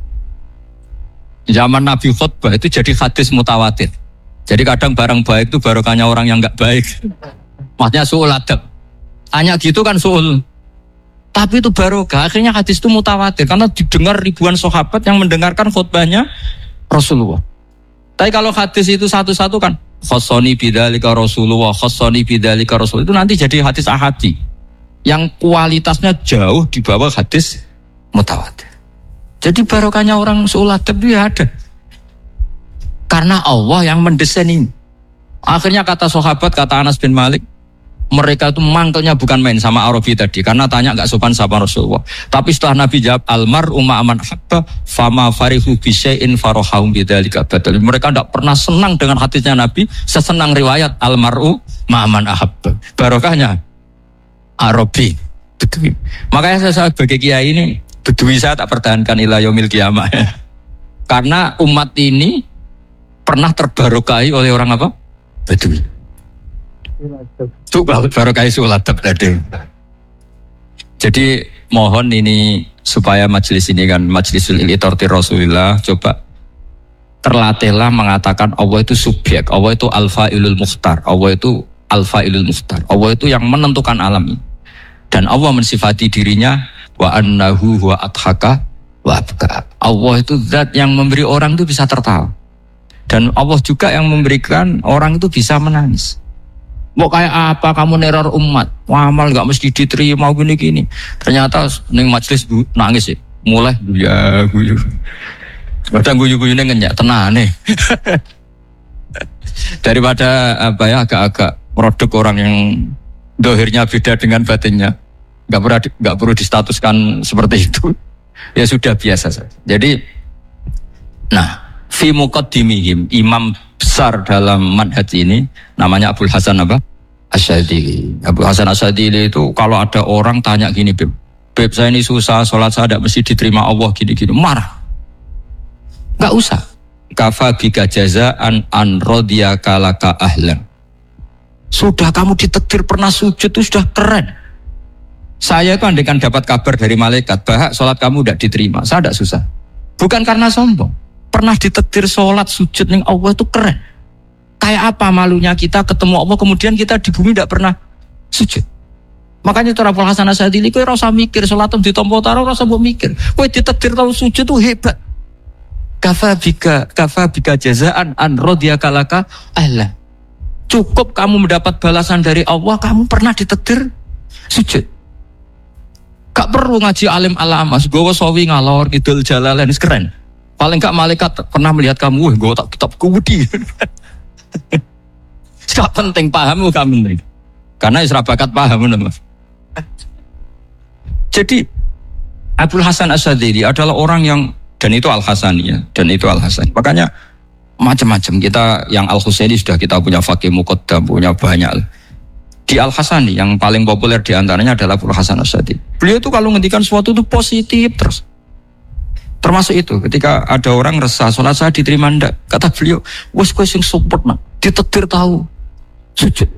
Zaman Nabi khutbah itu jadi hadis mutawatir. Jadi kadang barang baik itu barokahnya orang yang enggak baik. Maksudnya su'ul adab. Tanya gitu kan su'ul. Tapi itu barokah. Akhirnya hadis itu mutawatir karena didengar ribuan sahabat yang mendengarkan khutbahnya Rasulullah. Tapi kalau hadis itu satu-satu kan khossoni bidzalika Rasulullah, khossoni bidzalika Rasul, itu nanti jadi hadis ahadi yang kualitasnya jauh di bawah hadis mutawatir. Jadi barokahnya orang su'ul adab itu ya ada. Karena Allah yang mendesain ini. Akhirnya kata sahabat, kata Anas bin Malik, mereka itu mantelnya bukan main sama Arabi tadi karena tanya gak sopan sama Rasulullah. Tapi setelah Nabi jawab almar'u ma'aman habba fama farihu bisyai'in farohahum bidzalika badal. Mereka tidak pernah senang dengan hadisnya Nabi sesenang riwayat almar'u ma'aman ahabba. Barokahnya Arabi Bedui. Makanya saya sebagai kiai ini Bedui saya tak pertahankan ila yaumil qiyamah. Karena umat ini pernah terbarokahi oleh orang apa? Bedui. Itu baru kayak sulatap tadi. Jadi mohon ini supaya majelis ini kan majlisul iltorti Rasulullah, coba terlatihlah mengatakan Allah itu subjek, Allah itu al-fa'ilul mukhtar, Allah itu al-fa'ilul mukhtar, Allah itu yang menentukan alam ini. Dan Allah mensifati dirinya wa annahu wa adhaka wa abka. Allah itu zat yang memberi orang itu bisa tertawa. Dan Allah juga yang memberikan orang itu bisa menangis. Mau kayak apa kamu neror umat, amal gak mesti diterima gini-gini. Ternyata neng majelis bu, nangis sih, mulai ya guyu. Kadang guyu-guyunya ngenyak, tenang nih. Daripada apa ya agak-agak produk orang yang dohirnya beda dengan batinnya, gak perlu gak perlu distatuskan seperti itu. Ya sudah biasa saja. Jadi, nah, fi muqaddimihim imam besar dalam manhaj ini namanya Abul Hasan apa? Asyadili. Abu Hasan Asyadili itu kalau ada orang tanya gini, Beb, Beb saya ini susah, sholat saya tidak mesti diterima Allah gini-gini, marah. Gak usah. kafa bika jazaan an radiyaka laka ahlan. Sudah kamu ditakdir pernah sujud itu sudah keren. Saya itu andaikan dapat kabar dari malaikat bahwa sholat kamu tidak diterima, saya tidak susah. Bukan karena sombong. Pernah ditakdir sholat sujud ning Allah itu keren. Kayak apa malunya kita ketemu Allah kemudian kita di bumi tidak pernah sujud. Makanya cara Abul Hasan Asyadzili kowe ora usah mikir salat ditampa taro ora usah mbok mikir. Kowe ditakdir tau sujud tuh hebat. Kafa bika kafa bika jazaan an radiyaka laka ahla. Cukup kamu mendapat balasan dari Allah kamu pernah ditakdir sujud. Gak perlu ngaji alim alamas, gowo sawi ngalor kidul jalalan keren. Paling gak malaikat pernah melihat kamu, wah gowo tak kitab kuwedi. Gak penting paham kamu penting. Karena isra bakat paham Mas. Jadi Abul Hasan Asyadzili adalah orang yang dan itu Al-Hasani ya, dan itu Al-Hasan. Makanya macam-macam kita yang Al-Husaini sudah kita punya Faqih Muqaddam, punya banyak. Di Al-Hasani yang paling populer diantaranya adalah Abul Hasan Asyadzili. Beliau itu kalau ngendikan sesuatu itu positif terus. Termasuk itu ketika ada orang resah sholat saya diterima ndak, kata beliau, wes kowe sing support nak, ditakdir tahu sujud.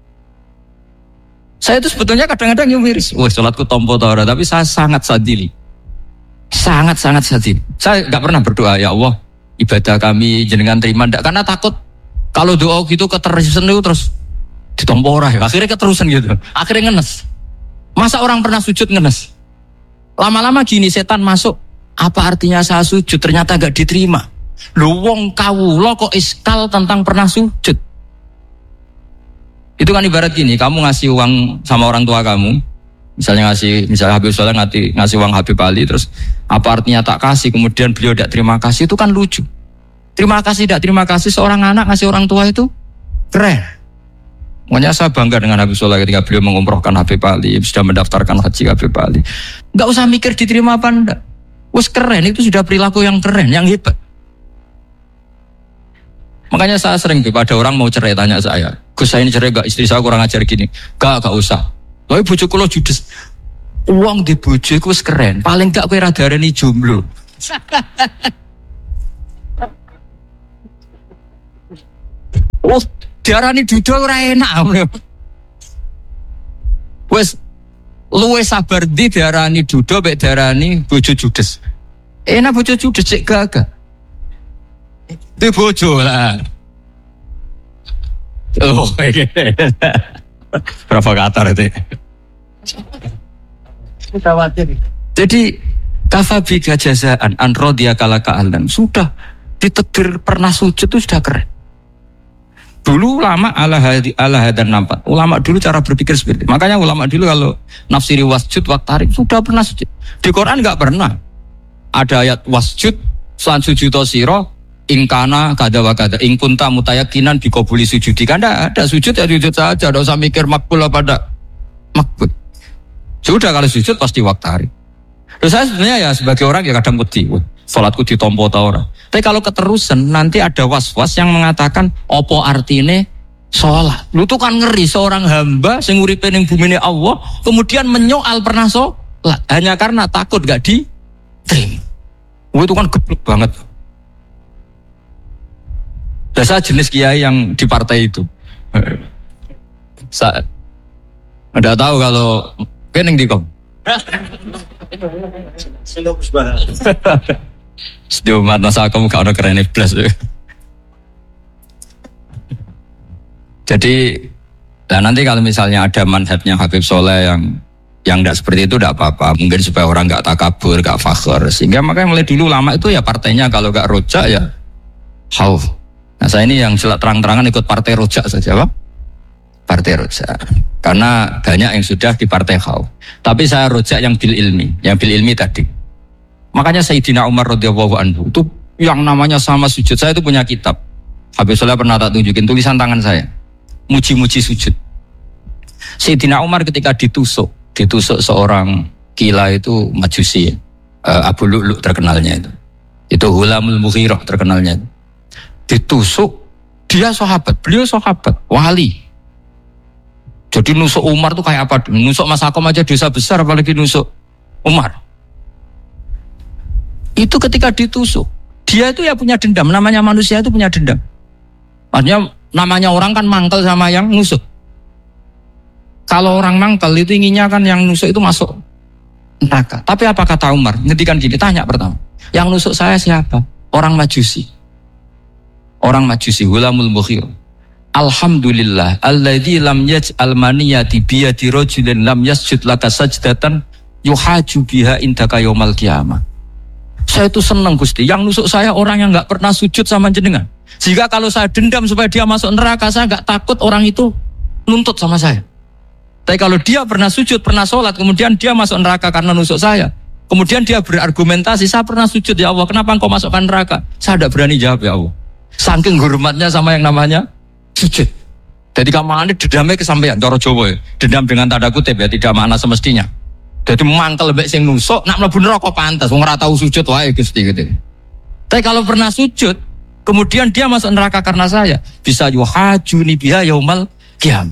Saya itu sebetulnya kadang-kadang yang miris, wah sholatku tompo tora, tapi saya sangat sadili, sangat-sangat sadili. Saya nggak pernah berdoa ya Allah ibadah kami jenengan terima ndak, karena takut kalau doa gitu keterusan itu terus ditompo ora ya. Akhirnya keterusan gitu, akhirnya ngenes. Masa orang pernah sujud ngenes? Lama-lama gini setan masuk. Apa artinya saya sujud ternyata nggak diterima? Lu wong kawula kok iskal tentang pernah sujud. Itu kan ibarat gini, kamu ngasih uang sama orang tua kamu, misalnya ngasih, misalnya Habib Soleh ngasih, ngasih uang Habib Ali, terus apa artinya tak kasih, kemudian beliau tidak terima kasih, itu kan lucu. Terima kasih, tidak terima kasih, seorang anak ngasih orang tua itu keren. Makanya saya bangga dengan Habib Soleh ketika beliau mengumrohkan Habib Ali, sudah mendaftarkan haji Habib Ali. Nggak usah mikir diterima apa enggak. Wes keren, itu sudah perilaku yang keren, yang hebat. Makanya saya sering pada orang mau cerai tanya saya, Gus saya ini cerai gak, istri saya kurang ajar gini. Gak, gak usah. Tapi bojoku lo judes. Uang di bojoku wis keren. Paling gak kowe radarani jomblo. Oh, diarani duda ora enak. Wes luwe sabar di diarani duda mek diarani bojo judes. Enak bojo judes cek gagah. Itu bojo lah. Oh, provokator itu. Jadi kafabi jazaan an radiyaka laka ahlan. Sudah ditakdir pernah sujud itu sudah keren. Dulu ulama ala hadi ala hadan nampak. Ulama dulu cara berpikir seperti itu. Makanya ulama dulu kalau nafsiri wasjud waqtarib sudah pernah sujud. Di Quran enggak pernah ada ayat wasjud salat sujud sira ingkana kada wa kada ingkunta mutayakinan bikobuli sujudi. Kan ada sujud ya sujud saja, tidak usah mikir makbul apa tidak makbul. Sudah kalau sujud pasti waktari. Terus saya sebenarnya ya sebagai orang ya kadang wedi, salatku ditompo ta ora. Tapi kalau keterusan nanti ada was-was yang mengatakan opo artine sholat. Lu tuh kan ngeri seorang hamba sing uripe ning bumine Allah kemudian menyoal pernah sholat hanya karena takut gak diterima. Wah itu kan geblek banget. Dan saya jenis kiai yang di partai itu. Saya tidak tahu kalau kening di kom. Setiap masa kamu gak ada keren plus. Jadi, nah nanti kalau misalnya ada manhajnya Habib Soleh yang yang tidak seperti itu tidak apa-apa. Mungkin supaya orang gak takabur, gak fakhr. Sehingga makanya mulai dulu lama itu ya partainya kalau gak rojak ya hauf. Nah saya ini yang jelas terang-terangan ikut partai rojak saja, Pak. Partai rojak. Karena banyak yang sudah di partai khauf. Tapi saya rojak yang bil ilmi, yang bil ilmi tadi. Makanya Sayyidina Umar radhiyallahu anhu itu yang namanya sama sujud. Saya itu punya kitab. Habib Soleh pernah tak tunjukin tulisan tangan saya. Muji-muji sujud. Sayyidina Umar ketika ditusuk, ditusuk seorang gila itu Majusi, uh, Abu Lu'lu' terkenalnya itu. Itu Hulamul Mughirah terkenalnya itu. Ditusuk, dia sahabat, beliau sahabat, wali. Jadi nusuk Umar tuh kayak apa? Nusuk Mas Akom aja dosa besar, apalagi nusuk Umar. Itu ketika ditusuk, Dia itu ya punya dendam. Namanya manusia itu punya dendam. Artinya namanya orang kan mangkel sama yang nusuk. Kalau orang mangkel itu inginnya kan yang nusuk itu masuk neraka. Tapi apa kata Umar? Ngedikan gini, tanya pertama. Yang nusuk saya siapa? Orang Majusi. Orang Majusi, Hulamul Mukhir. Alhamdulillah, alladzi lam yaj'al maniyati biyadi rajulin lam yasjud laka sajdatan yuhaju biha indaka yaumal qiyamah. Saya itu senang Gusti, yang nusuk saya orang yang enggak pernah sujud sama jenengan. Jika kalau saya dendam supaya dia masuk neraka, saya enggak takut orang itu nuntut sama saya. Tapi kalau dia pernah sujud, pernah sholat, kemudian dia masuk neraka karena nusuk saya, kemudian dia berargumentasi, saya pernah sujud ya Allah, kenapa engkau masukkan neraka? Saya tidak berani jawab ya Allah. Saking hormatnya sama yang namanya sujud. Jadi kamarnya dedamnya kesampaian, cara Jawa ya. Dendam dengan tanda kutip ya, tidak makna semestinya. Jadi mangkel mbek sing nusuk, nak mlebu neraka pantas, wong ora tau sujud wae Gusti gitu. Tapi kalau pernah sujud, kemudian dia masuk neraka karena saya, bisa yuhajuni biha yaumal qiyamah.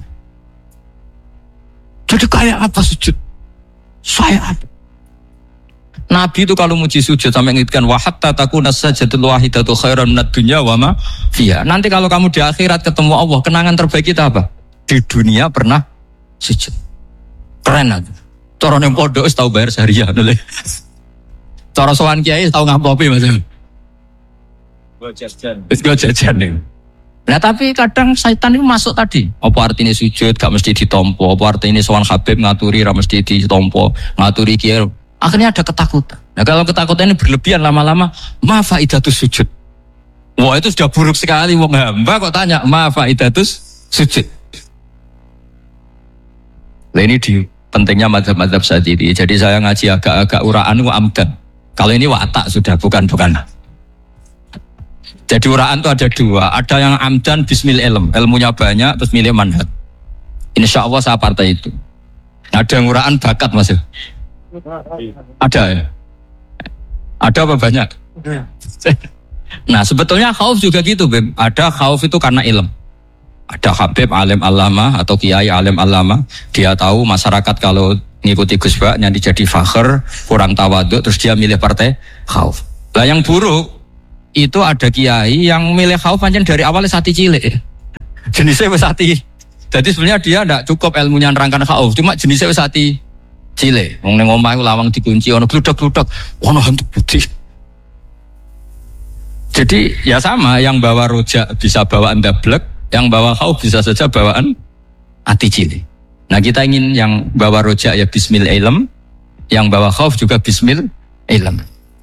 Jadi kayak apa sujud? Saya apa? Nabi itu kalau muji sujud sampai ngitkan wa hatta takuna sajdatul wahidatu khairan minad dunya wa ma fiha. Nanti kalau kamu di akhirat ketemu Allah, kenangan terbaik kita apa? Di dunia pernah sujud. Keren aja. Cara ning pondok wis tau bayar seharian lho. Cara sowan kiai tau ngampopi Mas. Go jajan. Wis go jajan nih. Nah tapi kadang setan itu masuk tadi. Apa artinya sujud gak mesti ditompo, apa artinya sowan Habib ngaturi ra mesti ditompo, ngaturi kiai. Akhirnya ada ketakutan. Nah kalau ketakutan ini berlebihan lama-lama, ma faidatus sujud. Wah itu sudah buruk sekali. Wong hamba kok tanya, ma faidatus sujud. Nah ini di pentingnya mazhab-mazhab saat ini. Jadi saya ngaji agak-agak uraan wa amdan. Kalau ini watak sudah, bukan-bukan. Jadi uraan itu ada dua. Ada yang amdan bismil ilm. Ilmunya banyak, terus milih manhaj. Insya Allah saya partai itu. Ada yang uraan bakat Mas. Ada ya? Ada apa banyak? Nah sebetulnya khauf juga gitu Beb. Ada khauf itu karena ilm. Ada Habib alim alama atau kiai alim alama, dia tahu masyarakat kalau ngikuti Gus Bak nanti jadi fakhr, kurang tawaduk, terus dia milih partai khauf. Lah yang buruk itu ada kiai yang milih khauf pancen dari awalnya sati cilik. Jenisnya wis sati. Jadi sebenarnya dia tidak cukup ilmunya nerangkan khauf, cuma jenisnya wis sati cilik. Wong ning omah lawang dikunci ono gludak-gludak, ono hantu putih. Jadi ya sama, yang bawa rojak bisa bawaan dablek, yang bawa khauf bisa saja bawaan ati cilik. Nah kita ingin yang bawa rojak ya bismil ilm, yang bawa khauf juga bismil ilm.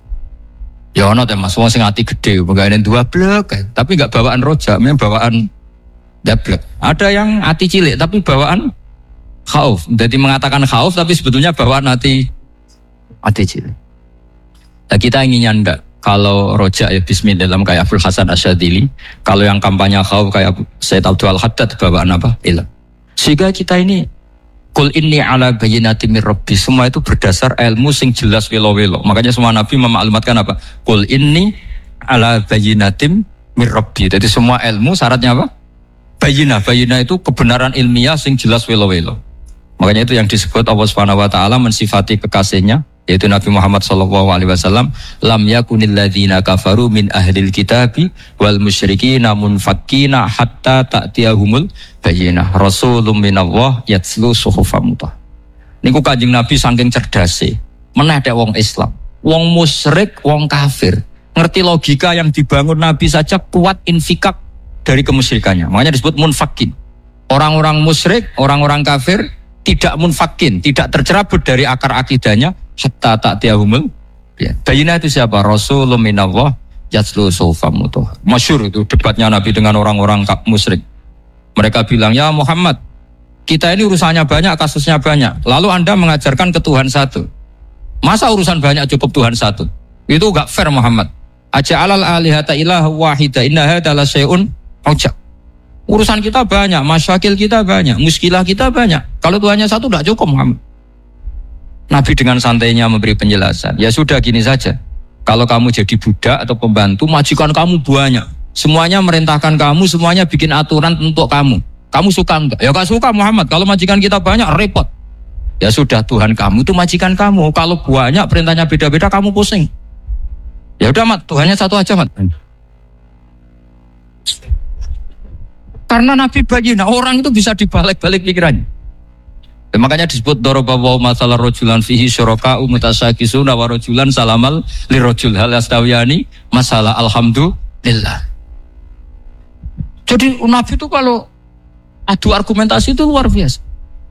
Ya ono teh Mas, wong sing ati gede, pegawene dua blek, tapi enggak bawaan rojak, memang bawaan dablek. Ada yang ati cilik tapi bawaan khauf. Jadi mengatakan khauf tapi sebetulnya bawaan ati ati cilik. Nah kita inginnya ndak. Kalau rojak ya bismillah kayak Abdul Hasan Asyadili. Kalau yang kampanye khauf kayak Sayyid Abdul Haddad bawaan apa? Ilm. Sehingga kita ini Qul inni ala bayyinatin mir rabbi, semua itu berdasar ilmu sing jelas welo-welo. Makanya semua nabi memaklumatkan apa? Qul inni ala bayyinatin mir rabbi. Jadi semua ilmu syaratnya apa? Bayyinah. Bayyinah itu kebenaran ilmiah sing jelas welo-welo. Makanya itu yang disebut Allah Subhanahu wa taala mensifati kekasihnya, yaitu Nabi Muhammad sallallahu alaihi wasallam, lam yakunil ladzina kafaru min ahlil kitabi wal musyrikina munfakkina hatta ta'tiyahumul bayyinah rasulun minallah yatslu suhufam mutahharah. Niku Kanjeng Nabi saking cerdase, meneh dek wong Islam, wong musyrik, wong kafir, ngerti logika yang dibangun Nabi saja kuat infikak dari kemusyrikannya. Makanya disebut munfakin. Orang-orang musyrik, orang-orang kafir tidak munfakin, tidak tercerabut dari akar akidahnya hatta ta'tiyahumul ya. Bayyinah itu siapa? Rasulun minallah yatslu suhufam mutahharah. Masyhur itu debatnya Nabi dengan orang-orang musyrik. Mereka bilang, "Ya Muhammad, kita ini urusannya banyak, kasusnya banyak. Lalu Anda mengajarkan ke Tuhan satu. Masa urusan banyak cukup Tuhan satu? Itu enggak fair Muhammad. Aja'alal alihata ilaha wahida inna hadza la syai'un ujab. Urusan kita banyak, masyakil kita banyak, muskilah kita banyak. Kalau Tuhannya satu enggak cukup Muhammad." Nabi dengan santainya memberi penjelasan. Ya sudah gini saja. Kalau kamu jadi budak atau pembantu, majikan kamu banyak. Semuanya merintahkan kamu, semuanya bikin aturan untuk kamu. Kamu suka enggak? Ya enggak suka Muhammad. Kalau majikan kita banyak, repot. Ya sudah, Tuhan kamu itu majikan kamu. Kalau banyak perintahnya beda-beda, kamu pusing. Ya udah mat, Tuhannya satu aja mat. Karena Nabi bayina, orang itu bisa dibalik-balik pikirannya. Ya, makanya disebut daraballahu masalah rojulan fihi syuraka'u mutasyakisuna wa rojulan salamal lirojul hal astawiyani masalah alhamdulillah. Jadi Nabi itu kalau adu argumentasi itu luar biasa.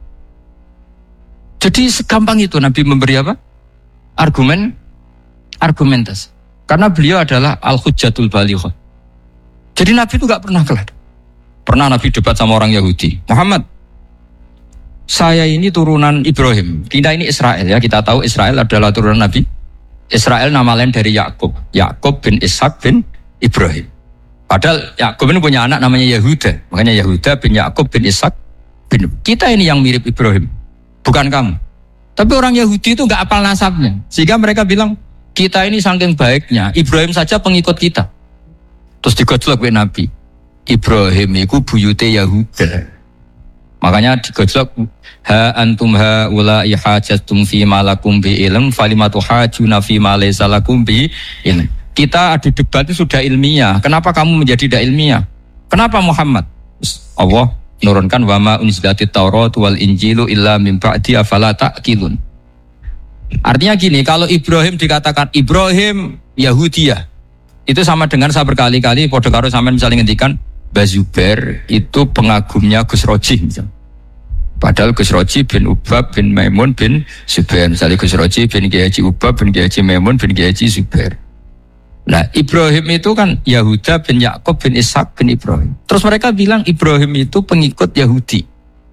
Jadi segampang itu Nabi memberi apa? Argumen, argumentasi. Karena beliau adalah al-hujjatul balighah. Jadi Nabi itu gak pernah kalah. Pernah Nabi debat sama orang Yahudi. Muhammad, saya ini turunan Ibrahim. Kita ini Israel ya. Kita tahu Israel adalah turunan Nabi. Israel nama lain dari Yakub. Yakub bin Ishak bin Ibrahim. Padahal Yakub ini punya anak namanya Yahuda. Makanya Yahuda bin Yakub bin Ishak bin. Kita ini yang mirip Ibrahim. Bukan kamu. Tapi orang Yahudi itu gak hafal nasabnya. Sehingga mereka bilang, kita ini saking baiknya, Ibrahim saja pengikut kita. Terus digojlok oleh Nabi. Ibrahim itu buyute Yahuda. Makanya digojlok, ha antum ha ula'i hajatum fi malakum bi ilm falimatu hajuna fi ma laysa lakum bi ilm. Kita adu debat itu sudah ilmiah. Kenapa kamu menjadi tidak ilmiah? Kenapa Muhammad? Allah nurunkan wa ma unzilatit Taurat wal Injilu illa min ba'di afala ta'qilun. Artinya gini, kalau Ibrahim dikatakan Ibrahim Yahudiyah, itu sama dengan saya berkali-kali podo karo sampean misalnya ngendikan Bazubair itu pengagumnya Gus Roji misalnya. Padahal Gus Roji bin Ubab bin Maimun bin Zubair. Misalnya Gus Roji bin Kiai Haji Ubab bin Kiai Haji Maimun bin Kiai Haji Zubair. Nah Ibrahim itu kan Yahuda bin Yakub bin Ishak bin Ibrahim. Terus mereka bilang Ibrahim itu pengikut Yahudi.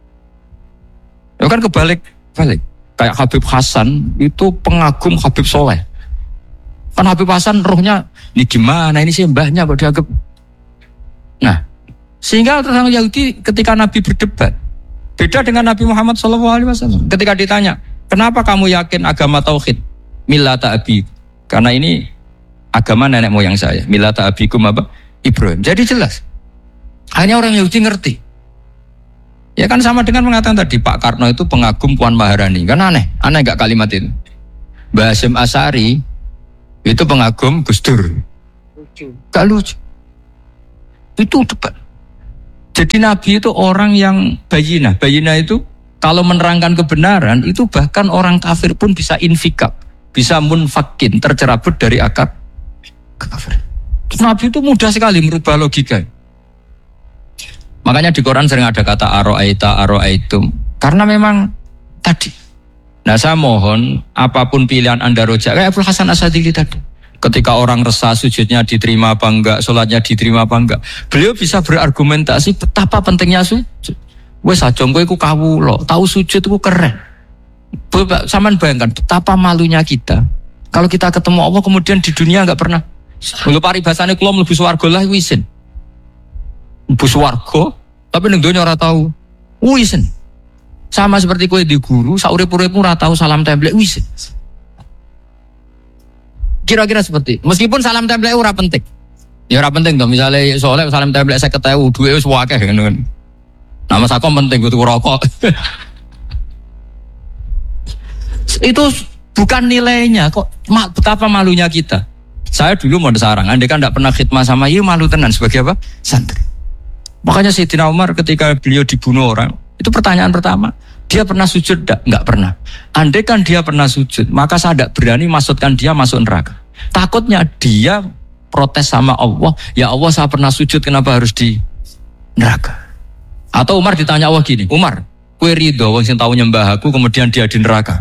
Ya kan kebalik-balik. Kayak Habib Hasan itu pengagum Habib Soleh. Kan Habib Hasan rohnya ini gimana, ini sih mbahnya kok dianggap. Nah, sehingga orang Yahudi ketika Nabi berdebat, beda dengan Nabi Muhammad shallallahu alaihi wasallam. Ketika ditanya, kenapa kamu yakin agama tauhid? Millata abi. Karena ini agama nenek moyang saya. Millata abikum apa? Ibrahim. Jadi jelas. Hanya orang Yahudi ngerti. Ya kan sama dengan mengatakan tadi Pak Karno itu pengagum Puan Maharani. Kan aneh, aneh gak kalimat itu. Mbah Hasyim Asy'ari itu pengagum Gus Dur. Lucu. Gak lucu. Itu debat. Jadi Nabi itu orang yang bayinah. Bayinah itu kalau menerangkan kebenaran itu bahkan orang kafir pun bisa infikab, bisa munfakin, tercerabut dari akar kafir. Nabi itu mudah sekali merubah logika. Makanya di Quran sering ada kata aro'aita, aro'aitum. Karena memang tadi. Nah saya mohon apapun pilihan Anda rojak. Kayak Abdul Hasan Asadili tadi. Ketika orang resah sujudnya diterima apa enggak, sholatnya diterima apa enggak. Beliau bisa berargumentasi betapa pentingnya sujud. Wes ajong kowe iku kawula, tahu sujud itu keren. Saman bayangkan betapa malunya kita. Kalau kita ketemu Allah kemudian di dunia enggak pernah. Lho paribasane kula mlebu swarga lah wisin. Mlebu swarga tapi ning donya ora tahu. Wisin. Sama seperti kowe di guru, saurip-uripmu ora tahu salam templek wisin. Kira-kira seperti. Meskipun salam templek ora penting. Ya ora penting toh, misalnya soalnya salam templek saya ketahui duwe wis akeh ngono kan. Nama sakom penting kudu rokok. Itu bukan nilainya kok, betapa malunya kita. Saya dulu mau sarang, andai kan tidak pernah khidmah sama iya malu tenan sebagai apa? Santri. Makanya Sayyidina Umar ketika beliau dibunuh orang, itu pertanyaan pertama, dia pernah sujud enggak? Enggak pernah. Andai kan dia pernah sujud, maka saya tidak berani masukkan dia masuk neraka. Takutnya dia protes sama Allah, ya Allah saya pernah sujud, kenapa harus di neraka? Atau Umar ditanya Allah gini, Umar, kowe ridho wong sing tau nyembah aku kemudian dia di neraka?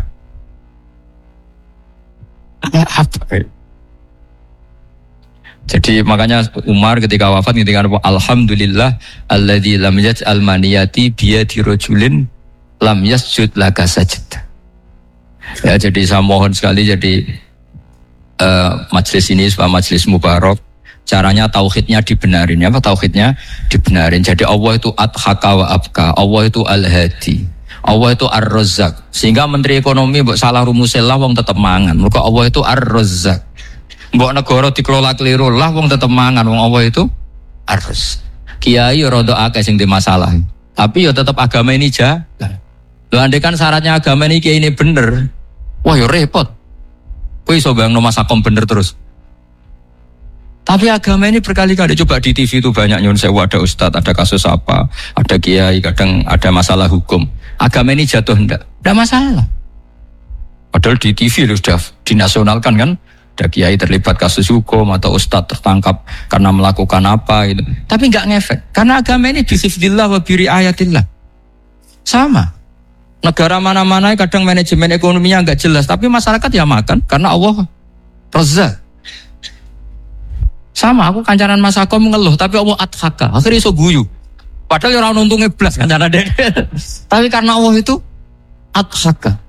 Apa? Jadi makanya Umar ketika wafat ketika alhamdulillah alladzi lam yaj'al maniyati biyadi rajulin lam yasjud laka sajdah. Ya jadi saya mohon sekali jadi uh, majelis ini sebuah majelis mubarak. Caranya tauhidnya dibenarin, apa tauhidnya dibenarin. Jadi Allah itu adhaka wa abka, Allah itu al-hadi, Allah itu ar-razzaq. Sehingga Menteri Ekonomi mbok salah rumusil lah wong tetep mangan. Mergo Allah itu ar-razzaq. Mbok negara dikelola keliru lah wong tetep mangan, wong Allah itu ar-razzaq. Kiai rada akeh sing di masalah. Tapi ya tetep agama ini jalan. Lho andai kan syaratnya agama ini kiai ini bener, wah ya repot. Kowe iso bayangno masakom bener terus. Tapi agama ini berkali-kali coba di T V itu banyak nyun sewu, ada ustadz, ada kasus apa, ada kiai, kadang ada masalah hukum. Agama ini jatuh enggak? Enggak masalah. Padahal di T V sudah dinasionalkan kan, ada kiai terlibat kasus hukum atau ustadz tertangkap karena melakukan apa itu. Tapi enggak ngefek. Karena agama ini bisifdillah wa biri ayatillah. Sama. Negara mana-mana kadang manajemen ekonominya enggak jelas, tapi masyarakat ya makan karena Allah Razzaq. Sama, aku kancanan Mas Ako mengeluh, tapi Allah adhaka, akhirnya iso guyu. Padahal orang untungnya belas kancanan dede. Tapi karena Allah itu adhaka.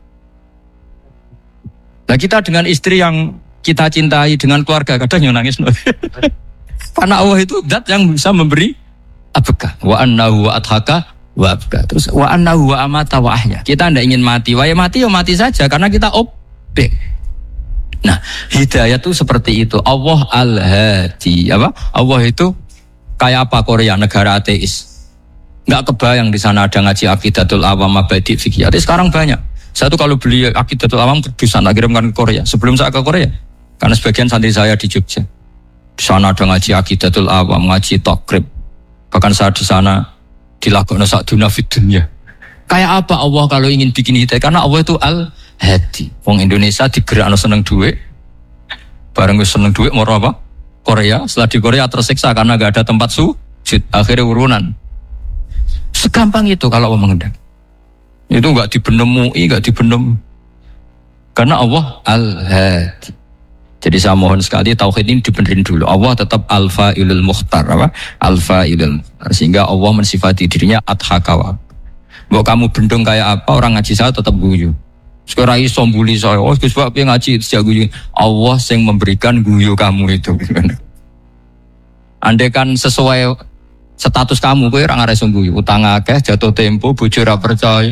Nah kita dengan istri yang kita cintai, dengan keluarga, kadang yang nangis. Karena Allah itu zat yang bisa memberi abka. Wa annahu wa adhaka wa abka. Terus wa annahu wa amata wa ahya. Kita tidak ingin mati, wa ya mati ya mati saja, karena kita objek. Nah, hidayah itu seperti itu. Allah al-hadi, apa? Allah itu kayak apa Korea, negara ateis. Enggak kebayang di sana ada ngaji Aqidatul Awam, Mabadi Fikih. Sekarang banyak. Saya tuh kalau beli Aqidatul Awam terusan tak kirimkan ke Korea. Sebelum saya ke Korea, karena sebagian santri saya di Jogja. Di sana ada ngaji Aqidatul Awam, ngaji Takrib. Bahkan saya di sana dilakoni sa'duna fid dunya. Kayak apa Allah kalau ingin bikin hidayah? Karena Allah itu al-hadi. Wong Indonesia digerakno seneng duit. Bareng wis seneng duit moro apa? Korea. Setelah di Korea tersiksa karena gak ada tempat sujud. Akhirnya urunan. Segampang itu kalau Allah mengendaki. Itu gak dibenem M U I, gak dibenem. Karena Allah al-hadi. Jadi saya mohon sekali tauhid ini dibenerin dulu. Allah tetap al-fa'ilul mukhtar, apa? Al-fa'ilul mukhtar. Sehingga Allah mensifati dirinya adhakawa. Mbok kamu bendung kayak apa, orang ngaji saya tetap guyu. Sekarang iso mbuli saya, oh Gus Pak piye ngaji sejak guyu. Allah yang memberikan guyu kamu itu. Andai kan sesuai status kamu, kowe ora ngarep guyu, utang akeh, jatuh tempo, bojo ora percaya.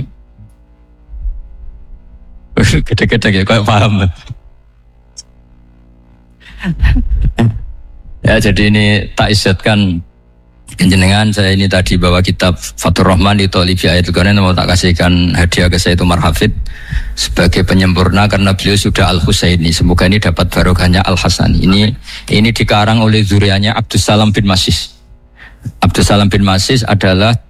Gede-gede kayak paham. Ya jadi ini tak isyatkan jenengan, saya ini tadi bawa kitab Fathur Rahman di Tholibi Ayatul Quran, mau tak kasihkan hadiah ke Sayyid Umar Hafid sebagai penyempurna karena beliau sudah Al-Husaini. Semoga ini dapat barokahnya Al-Hasani. Ini ini dikarang oleh zurianya Abdus Salam bin Masis. Abdus Salam bin Masis adalah